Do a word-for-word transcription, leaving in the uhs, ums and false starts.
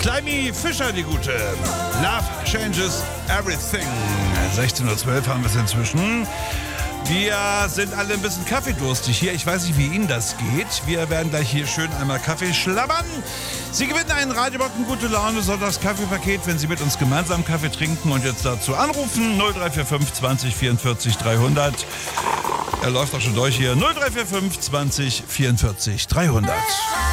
Climby Fischer, die gute. Love changes everything. sechzehn Uhr zwölf haben wir es inzwischen. Wir sind alle ein bisschen kaffeedurstig hier. Ich weiß nicht, wie Ihnen das geht. Wir werden gleich hier schön einmal Kaffee schlabbern. Sie gewinnen einen Radiobocken Gute Laune Sonntags-Kaffeepaket, wenn Sie mit uns gemeinsam Kaffee trinken und jetzt dazu anrufen. null drei vier fünf zwanzig vierundvierzig dreihundert. Er läuft auch schon durch hier. null drei vier fünf zwanzig vierundvierzig dreihundert.